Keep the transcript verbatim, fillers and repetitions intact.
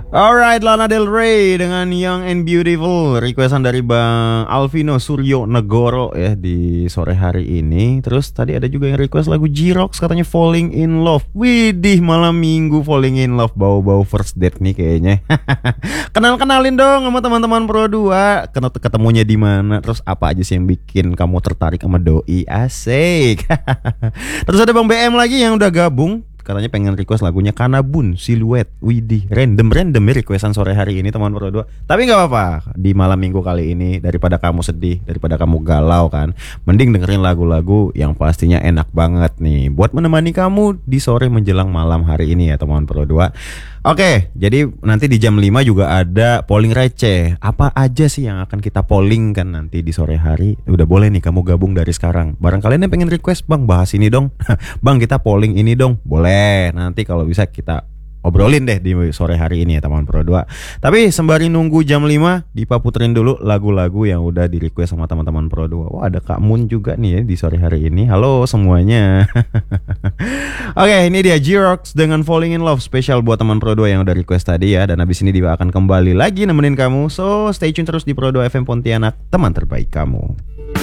Alright, Lana Del Rey dengan Young and Beautiful, requestan dari Bang Alvino Suryo Negoro ya di sore hari ini. Terus tadi ada juga yang request lagu J-Rocks, katanya Falling in Love. Widih, malam minggu Falling in Love, bau-bau first date nih kayaknya. Kenal-kenalin dong sama teman-teman Pro dua. Ketemunya di mana? Terus apa aja sih yang bikin kamu tertarik sama doi? Asik. Terus ada Bang B M lagi yang udah gabung, katanya pengen request lagunya Kanabun Siluet. Widih, random-random ya requestan sore hari ini teman Pro dua. Tapi gak apa-apa, di malam minggu kali ini daripada kamu sedih, daripada kamu galau kan, mending dengerin lagu-lagu yang pastinya enak banget nih buat menemani kamu di sore menjelang malam hari ini ya teman Pro dua. Oke, jadi nanti di jam lima juga ada polling receh. Apa aja sih yang akan kita polling kan nanti di sore hari? Udah boleh nih kamu gabung dari sekarang. Barang kalian yang pengen request, Bang bahas ini dong. Bang kita polling ini dong. Boleh, nanti kalau bisa kita obrolin deh di sore hari ini ya teman Pro dua. Tapi sembari nunggu jam lima, Dipa puterin dulu lagu-lagu yang udah di request sama teman-teman Pro dua. Wah, ada Kak Mun juga nih ya di sore hari ini. Halo semuanya. Oke, ini dia J-Rocks dengan Falling in Love, spesial buat teman Pro dua yang udah request tadi ya. Dan abis ini Dipa akan kembali lagi nemenin kamu. So stay tune terus di Pro dua F M Pontianak, teman terbaik kamu.